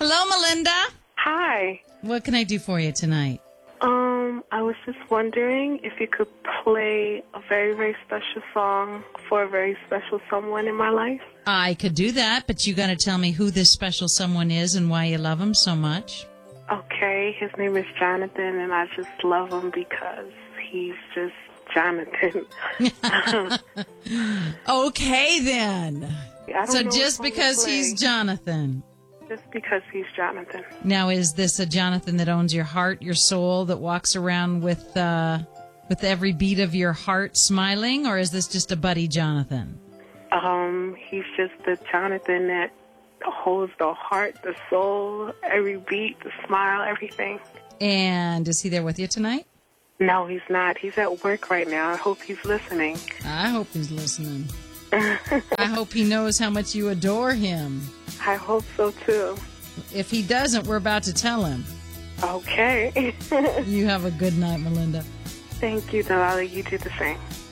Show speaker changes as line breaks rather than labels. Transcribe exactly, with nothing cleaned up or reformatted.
Hello, Melinda.
Hi.
What can I do for you tonight?
Um, I was just wondering if you could play a very, very special song for a very special someone in my life.
I could do that, but you got to tell me who this special someone is and why you love him so much.
Okay, his name is Jonathan, and I just love him because he's just Jonathan.
Okay, then.
I don't
So
know
just
what song to
because
play.
he's Jonathan.
Just because he's Jonathan.
Now, is this a Jonathan that owns your heart, your soul, that walks around with uh, with every beat of your heart smiling, or is this just a buddy Jonathan?
Um, he's just the Jonathan that holds the heart, the soul, every beat, the smile, everything.
And is he there with you tonight?
No, he's not. He's at work right now. I hope he's listening.
I hope he's listening. I hope he knows how much you adore him.
I hope so, too.
If he doesn't, we're about to tell him.
Okay.
You have a good night, Melinda.
Thank you, Delilah. You do the same.